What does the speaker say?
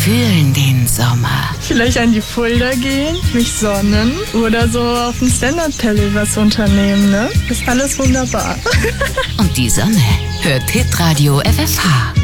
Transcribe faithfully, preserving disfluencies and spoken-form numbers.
Fühlen den Sommer. Vielleicht an die Fulda gehen, mich sonnen oder so auf dem Stand-Up-Paddle was unternehmen, ne? Ist alles wunderbar. Und die Sonne hört Hitradio F F H.